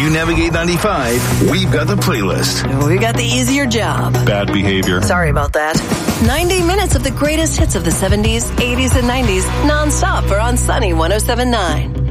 You navigate 95, we've got the playlist. We got the easier job. Bad behavior. Sorry about that. 90 minutes of the greatest hits of the 70s, 80s, and 90s, nonstop for On Sunny 107.9.